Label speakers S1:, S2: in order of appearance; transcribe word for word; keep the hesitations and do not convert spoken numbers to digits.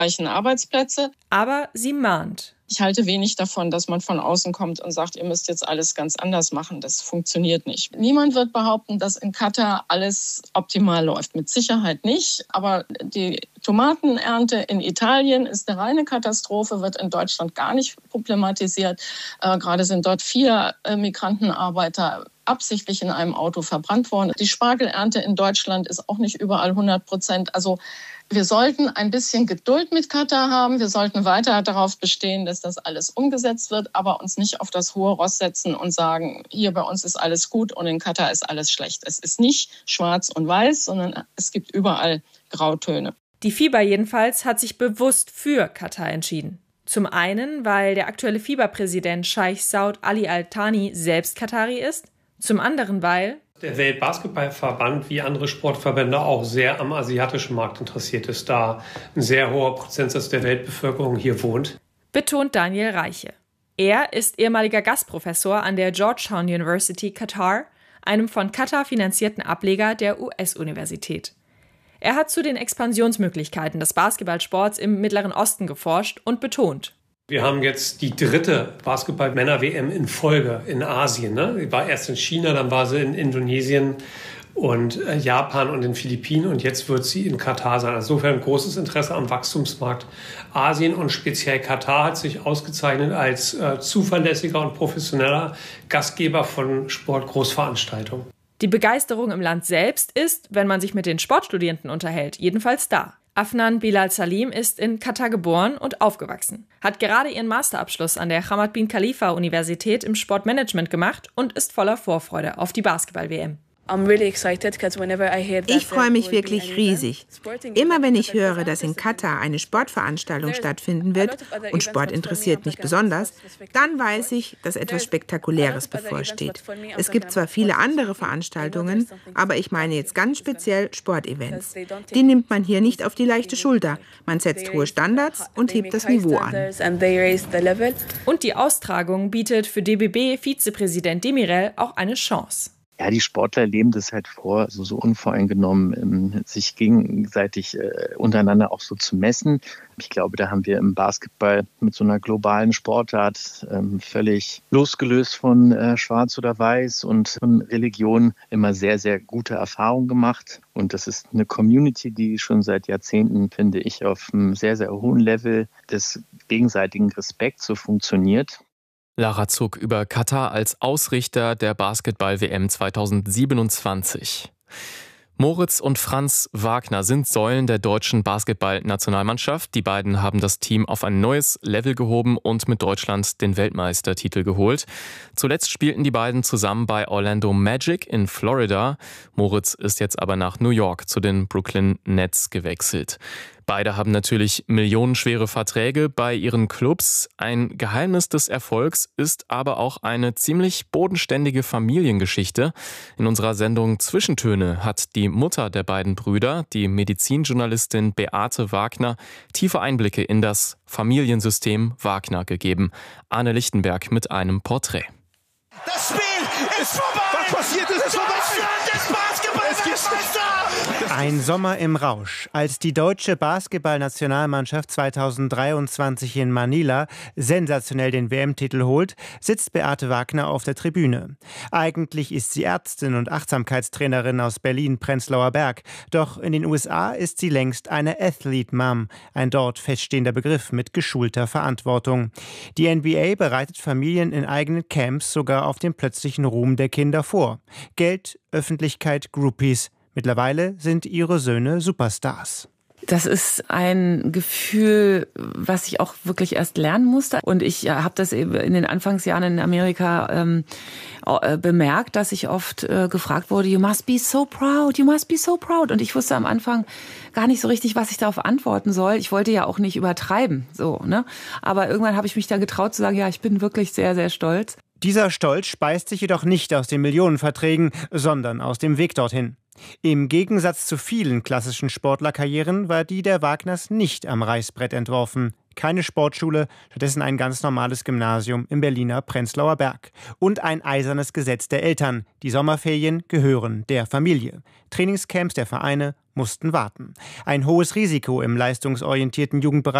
S1: gleichen Arbeitsplätze.
S2: Aber sie mahnt.
S1: Ich halte wenig davon, dass man von außen kommt und sagt, ihr müsst jetzt alles ganz anders machen. Das funktioniert nicht. Niemand wird behaupten, dass in Katar alles optimal läuft. Mit Sicherheit nicht. Aber die Tomatenernte in Italien ist eine reine Katastrophe, wird in Deutschland gar nicht problematisiert. Äh, gerade sind dort vier äh, Migrantenarbeiter absichtlich in einem Auto verbrannt worden. Die Spargelernte in Deutschland ist auch nicht überall hundert Prozent. Also wir sollten ein bisschen Geduld mit Katar haben. Wir sollten weiter darauf bestehen, dass das alles umgesetzt wird, aber uns nicht auf das hohe Ross setzen und sagen, hier bei uns ist alles gut und in Katar ist alles schlecht. Es ist nicht schwarz und weiß, sondern es gibt überall Grautöne.
S2: Die FIBA jedenfalls hat sich bewusst für Katar entschieden. Zum einen, weil der aktuelle FIBA-Präsident Scheich Saud Ali Al Thani selbst Katari ist. Zum anderen, weil
S3: der Weltbasketballverband wie andere Sportverbände auch sehr am asiatischen Markt interessiert ist, da ein sehr hoher Prozentsatz der Weltbevölkerung hier wohnt.
S2: Betont Daniel Reiche. Er ist ehemaliger Gastprofessor an der Georgetown University Katar, einem von Katar finanzierten Ableger der U S-Universität. Er hat zu den Expansionsmöglichkeiten des Basketballsports im Mittleren Osten geforscht und betont:
S3: Wir haben jetzt die dritte Basketball-Männer-W M in Folge in Asien. Ne? Die war erst in China, dann war sie in Indonesien und äh, Japan und den Philippinen und jetzt wird sie in Katar sein. Insofern großes Interesse am Wachstumsmarkt Asien und speziell Katar hat sich ausgezeichnet als äh, zuverlässiger und professioneller Gastgeber von Sportgroßveranstaltungen.
S2: Die Begeisterung im Land selbst ist, wenn man sich mit den Sportstudierenden unterhält, jedenfalls da. Afnan Bilal Salim ist in Katar geboren und aufgewachsen, hat gerade ihren Masterabschluss an der Hamad bin Khalifa Universität im Sportmanagement gemacht und ist voller Vorfreude auf die Basketball-W M.
S4: Ich freue mich wirklich riesig. Immer wenn ich höre, dass in Katar eine Sportveranstaltung stattfinden wird, und Sport interessiert mich besonders, dann weiß ich, dass etwas Spektakuläres bevorsteht. Es gibt zwar viele andere Veranstaltungen, aber ich meine jetzt ganz speziell Sportevents. Die nimmt man hier nicht auf die leichte Schulter. Man setzt hohe Standards und hebt das Niveau an.
S2: Und die Austragung bietet für D B B-Vizepräsident Demirel auch eine Chance.
S5: Ja, die Sportler leben das halt vor, so, so unvoreingenommen, ähm, sich gegenseitig äh, untereinander auch so zu messen. Ich glaube, da haben wir im Basketball mit so einer globalen Sportart ähm, völlig losgelöst von äh, Schwarz oder Weiß und von Religion immer sehr, sehr gute Erfahrungen gemacht. Und das ist eine Community, die schon seit Jahrzehnten, finde ich, auf einem sehr, sehr hohen Level des gegenseitigen Respekts so funktioniert.
S6: Lara Zuck über Katar als Ausrichter der Basketball-W M zweitausendsiebenundzwanzig. Moritz und Franz Wagner sind Säulen der deutschen Basketball-Nationalmannschaft. Die beiden haben das Team auf ein neues Level gehoben und mit Deutschland den Weltmeistertitel geholt. Zuletzt spielten die beiden zusammen bei Orlando Magic in Florida. Moritz ist jetzt aber nach New York zu den Brooklyn Nets gewechselt. Beide haben natürlich millionenschwere Verträge bei ihren Clubs. Ein Geheimnis des Erfolgs ist aber auch eine ziemlich bodenständige Familiengeschichte. In unserer Sendung Zwischentöne hat die Mutter der beiden Brüder, die Medizinjournalistin Beate Wagner, tiefe Einblicke in das Familiensystem Wagner gegeben. Arne Lichtenberg mit einem Porträt.
S7: Das Spiel ist vorbei! Was passiert ist, ist vorbei! Deutschland ist Basketball-Weltmeister!
S8: Ein Sommer im Rausch. Als die deutsche Basketballnationalmannschaft zweitausenddreiundzwanzig in Manila sensationell den W M-Titel holt, sitzt Beate Wagner auf der Tribüne. Eigentlich ist sie Ärztin und Achtsamkeitstrainerin aus Berlin-Prenzlauer Berg. Doch in den U S A ist sie längst eine Athlete Mom, ein dort feststehender Begriff mit geschulter Verantwortung. Die N B A bereitet Familien in eigenen Camps sogar auf den plötzlichen Ruhm der Kinder vor. Geld, Öffentlichkeit, Groupies. Mittlerweile sind ihre Söhne Superstars.
S9: Das ist ein Gefühl, was ich auch wirklich erst lernen musste. Und ich habe das eben in den Anfangsjahren in Amerika ähm, bemerkt, dass ich oft äh, gefragt wurde, you must be so proud, you must be so proud. Und ich wusste am Anfang gar nicht so richtig, was ich darauf antworten soll. Ich wollte ja auch nicht übertreiben, so, ne? Aber irgendwann habe ich mich dann getraut zu sagen, ja, ich bin wirklich sehr, sehr stolz.
S8: Dieser Stolz speist sich jedoch nicht aus den Millionenverträgen, sondern aus dem Weg dorthin. Im Gegensatz zu vielen klassischen Sportlerkarrieren war die der Wagners nicht am Reißbrett entworfen. Keine Sportschule, stattdessen ein ganz normales Gymnasium im Berliner Prenzlauer Berg. Und ein eisernes Gesetz der Eltern. Die Sommerferien gehören der Familie. Trainingscamps der Vereine mussten warten. Ein hohes Risiko im leistungsorientierten Jugendbereich